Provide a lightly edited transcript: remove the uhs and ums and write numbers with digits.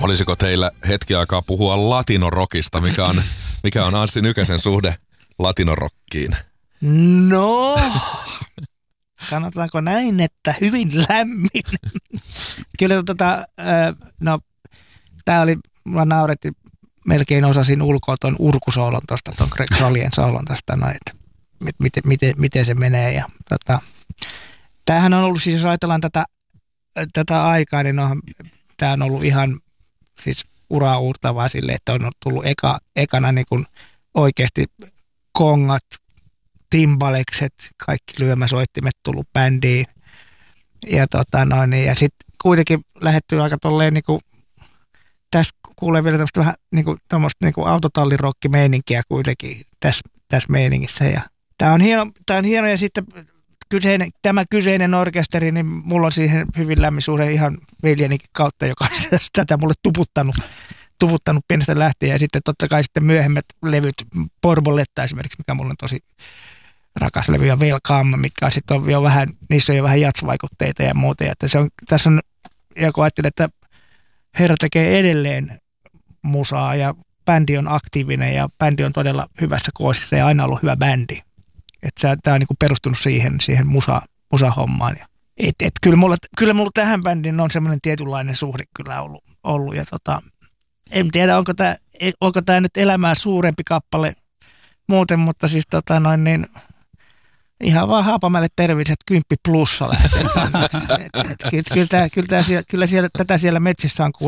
Olisiko teillä hetki aikaa puhua latinorokista? Mikä on Anssi Nykäsen suhde latinorokkiin? No, sanotaanko näin, että hyvin lämmin. Kyllä tää oli, mä naurettiin, melkein osasin ulkoa ton urkusoolon tosta, ton Greg Rollien soolon tosta, että miten se menee. Ja, tämähän on ollut, siis jos ajatellaan tätä aikaa, niin tämä on ollut ihan siis uraa uurtavaa silleen, että on tullut ekana niin kuin oikeasti kongat, timbalekset, kaikki lyömäsoittimet tullut bändiin. Ja, ja sitten kuitenkin lähdetty aika tolleen niin kuin, tässä kuulee vielä tämmöistä vähän niin kuin autotallirokki-meininkiä kuitenkin tässä meiningissä. Ja tämä on hieno ja sitten tämä kyseinen orkesteri, niin mulla on siihen hyvin lämmin suhde ihan veljenikin kautta, joka on tätä mulle tuputtanut pienestä lähtien. Ja sitten totta kai sitten myöhemmät levyt, Borboletta esimerkiksi, mikä mulla on tosi rakas levy, ja Welcome, mikä sitten on jo vähän, niissä on jo vähän jatsvaikutteita ja muuta. Ja että tässä on, ja kun ajattelin, että herra tekee edelleen musaa ja bändi on aktiivinen ja bändi on todella hyvässä koosissa ja aina ollut hyvä bändi. Että tämä on niinku perustunut siihen musahommaan. Kyllä mulla tähän bändiin on semmoinen tietynlainen suhde kyllä ollut. Ja en tiedä, onko tämä nyt elämää suurempi kappale muuten, mutta siis ihan vaan Haapamäelle terveiset 10 plussa lähtee. Kyllä tätä siellä metsissä on